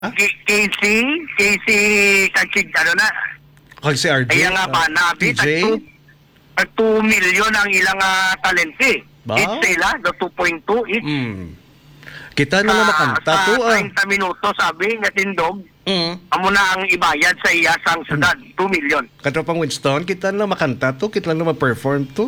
Ah? Casey, kachig, ano na, Kag si RJ? kaya nga ba, nabi, TJ? tag 2 million ang ilang talente. Ba? Each sila, the 2.2 each. Kita na makanta to Sa ah. 30 minuto, sabi nga tindog, Mm. amo na ang ibayad sa iya sang syudad, 2 million. Katropang Winston, kita na makanta to, kita na ma-perform to.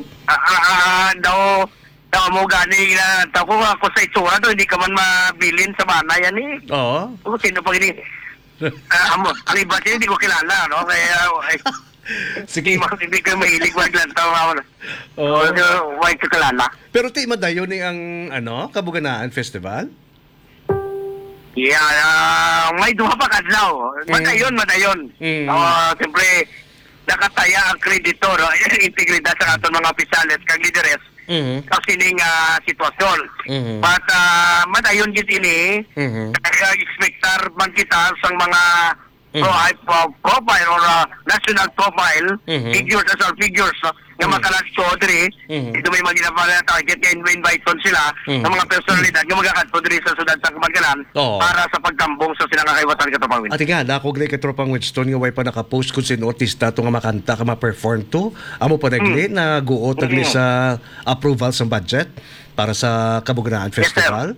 Daw mo gani na tako ako sa itsura to, hindi ka man mabilin sa banay yan eh. Oo. Kung sino pa gini. Ang iba siya, hindi ko kilala, no? Kaya, Sige. hindi ko mahilig maglantaw. Oo. Why ko kilala? Pero ti madayon ni ang Kabuganaan Festival? Yeah, may duha pa kadlaw. Madayon. Mm. Siyempre, nakataya ang kreditor, integridad sa aton mga opisyalis, kag lideres, sa sining sitwasyon. But madayon gid ini, kaya expectar man kita sa mga profile or national profile figures as our figures nga makalas Chaudhry ito may magina na target nga invite sila ng mga personalidad nga magakadto diri sa sudad sa Kamagalan para sa pagtambong sa silang kaiwatan katapang At nga, dako gli katropang Winston nga way pa nakapost kung sino artista to nga makanta ka ma-perform to. Amo pa nagli na guot nagli sa approval sa budget para sa Kabuganaan Festival.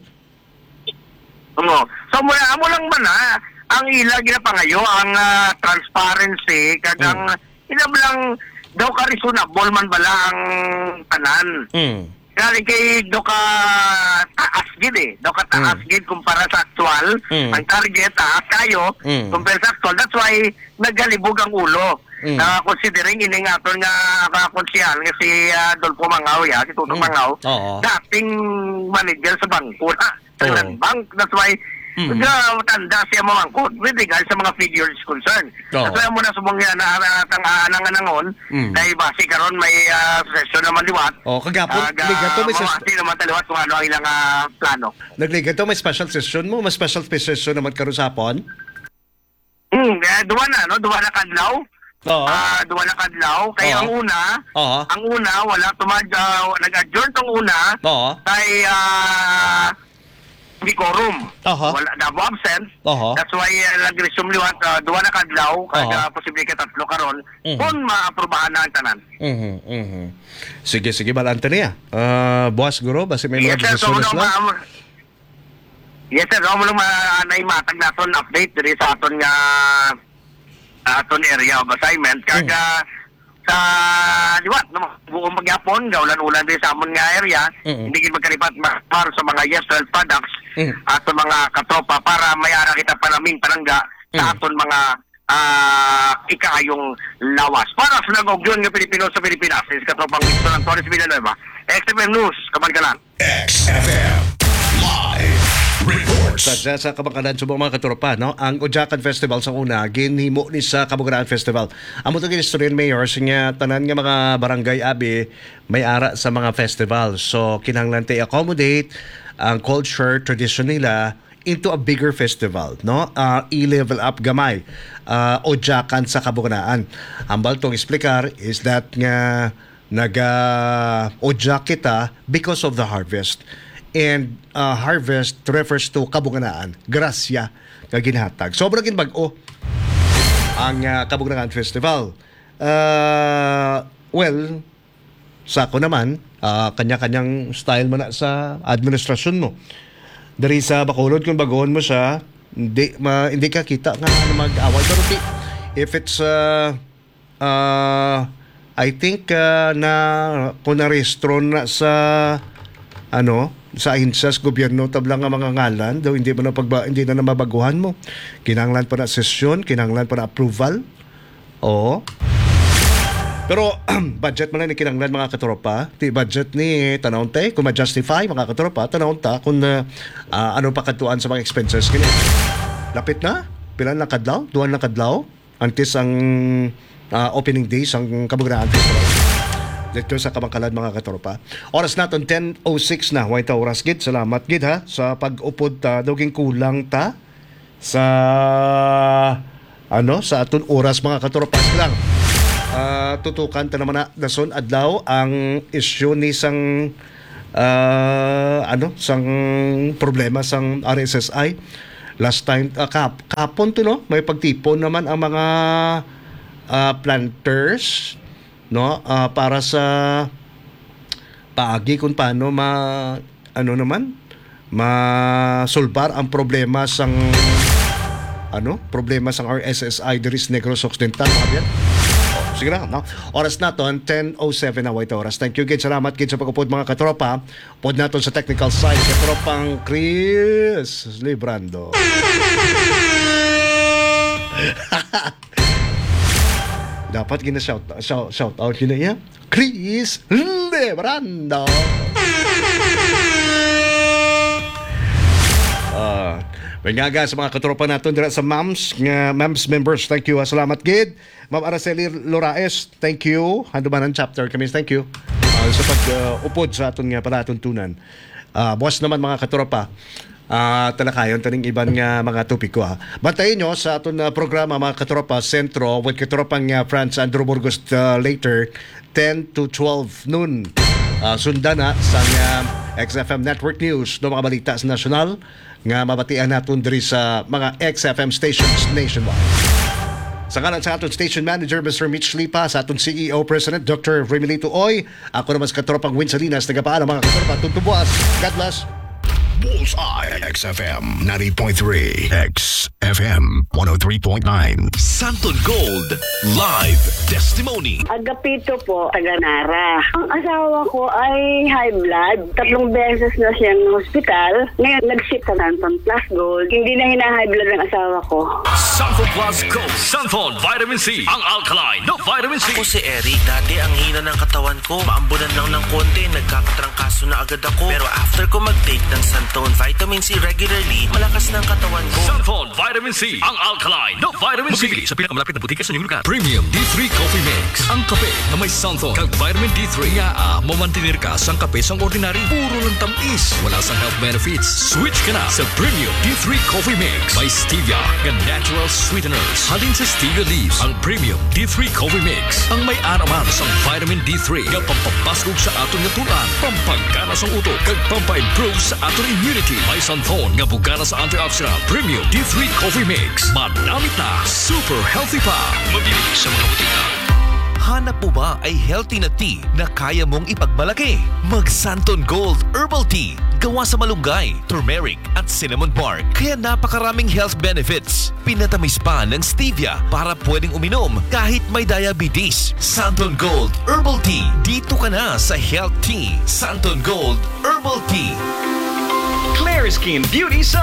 So amo lang man ang ila ginapangayo ang transparency kadang ilam lang daw ka reasonable man bala ang tanan. Kaya kay do ka taas gid daw ka taas gid kumpara sa actual. Ang target taas kayo kumpara sa actual. That's why nagalibog ang ulo. Considering ini nga aton nga konsyal nga si Dolfo Mangaw si Tutong Mangaw, dating manager sa bangko sa bank. That's why tanda siya mamangkot with regards sa mga figures concerned. At mo na sumungya na anangon dahil base karon may session naman liwat. Kagapon, ligato may session naman taliwat kung ano ang ilang plano. Nagligato may special session mo, may special session naman karon sa hapon? Duwa na kadlaw. Duwa na kadlaw. Kaya ang una, wala nag-adjourn tong una kay hindi quorum. Wala na mo absent. That's why nag-resume liwat duwa na kadlaw kaya posible ka tatlo karon kung maaprubahan na ang tanan. Sige, balanta niya. Boss Guro, basi may mga decisions lang. Yes sir, mo lang naimatag naton update diri sa aton nga aton area of assignment kaga sa liwat no buong magyapon gaulan-ulan din sa amon nga area hindi gid magkalipat para sa mga yes-well products at sa mga katropa para mayara kita palaming panangga sa aton mga ikayong lawas para sa nagogyon nga Pilipino sa Pilipinas is katropang Winston Torres Villanueva XFM News Kabangalan XFM Live Reports. Sa Kabangkalan subong mga katropa, no? Ang Ujakan Festival sa una, ginhimo ni sa Kabuganaan Festival. Amo to Historian Mayor nga tanan nga mga barangay abi may ara sa mga festival. So kinahanglan tay accommodate ang culture, tradition nila into a bigger festival, no? I-level up gamay Ujakan sa Kabuganaan. Ang baltong explicar is that nga ujak kita because of the harvest. And harvest refers to Kabuganaan, grasya nga ginhatag. Sobrang ginbag-o ang Kabuganaan Festival. Well, sa ako naman, kanya-kanyang style mo na sa administrasyon mo. Dari sa Bacolod, kung bagoon mo siya, hindi ka kita nga mag-away. Pero if it's, I think, na kung na-restro na sa, sa ahinsas gobyerno tablang nga mga ngalan daw hindi na mabaguhan mo. Kinahanglan pa na sesyon, kinahanglan pa na approval. Oo. Pero budget man lang ni kinahanglan mga katropa. Ti budget ni tanawon tay kung ma-justify mga katropa, tanawon ta kung ano pa katuan sa mga expenses kini. Lapit na, pila na kadlaw, duwan na kadlaw antes ang opening days ang Kabuganaan Festival. Dito sa Kabangkalan mga katropa. Oras naton 10:06 na. Huwag ta oras gid. Salamat gid ha sa pag-upod ta. Duging kulang ta sa sa aton oras mga katropa lang. Tutukan ta naman na dason adlaw ang issue ni sang sang problema sang RSSI last time, kapon to, no? May pagtipon naman ang mga planters, no? Para sa paagi kung paano masulbar ang problema sang RSSI diri sa Negros Occidental, mga biyan. Sige na, no? Oras naton 10:07 na white oras. Thank you, Gid. Salamat, Gid, sa pagupod, mga katropa. Pod naton sa technical side, katropang Chris Librando. Dapat shout out gina ya. Chris Librando. Bengaga sa mga katropa natin dira sa MAMS members. Thank you. Salamat, Gid. Ma'am Araceli Loraes, thank you. Handumanan chapter kami. Thank you. Sa pag-upod sa aton nga palatuntunan. Boss naman, mga katropa. Talakayon taning iban nga mga topiko. Bantayin nyo sa aton programa, mga katropa, Sentro with katropang Franz Andrew Burgos later 10 to 12 noon. Sundan na sa XFM Network News no mga balita sa nasyonal nga mabatian naton diri sa mga XFM stations nationwide. Sa kanan sa aton station manager Mr. Mitch Lipa, sa aton CEO President Dr. Remilito Oy, ako naman sa katropang Win Salinas, nagapaalam mga katropa, tuntubuas. God bless. Bullseye XFM 90.3 XFM 103.9 Santon Gold Live Testimony. Agapito po, taga-Nara. Ang asawa ko ay high blood. 3 beses na siyang hospital. Ngayon, nag-ship sa Santon Plus Gold. Hindi na hina-high blood ng asawa ko. Santon Plus Gold Santon Vitamin C. Ang alkaline na vitamin C. Ako si Eric. Dati ang hina ng katawan ko. Maambunan lang ng konti. Nagkakatrangkaso na agad ako. Pero after ko mag-take ng Santon Vitamin C regularly, malakas ng katawan ko. Santon Vitamin C. Ang alkaline na vitamin C. Mabili sa pinakamalapit na butika sa inyong lugar. Premium D3 Coffee Mix. Ang kape na may Santon kag vitamin D3 nga mamantinir ka sang kape sang ordinary. Puro ng tamis. Wala sang health benefits. Switch ka na sa Premium D3 Coffee Mix. May stevia and natural sweeteners. Halin sa stevia leaves. Ang Premium D3 Coffee Mix. Ang may araman sang vitamin D3 nga pampapasok sa aton nga tulan. Pampagana sang utok kag pampa-improve sa aton immunity. May Santon nga bugana sa antioxidant. Premium D3 Coffee Mix. Manamit na. Super healthy pa. Mabili sa mga butika. Hanap mo ba ay healthy na tea na kaya mong ipagmalaki? Mag Santon Gold Herbal Tea. Gawa sa malunggay, turmeric at cinnamon bark. Kaya napakaraming health benefits. Pinatamis pa ng stevia para pwedeng uminom kahit may diabetes. Santon Gold Herbal Tea. Dito ka na sa Health Tea. Santon Gold Herbal Tea. Clear Skin Beauty Sun.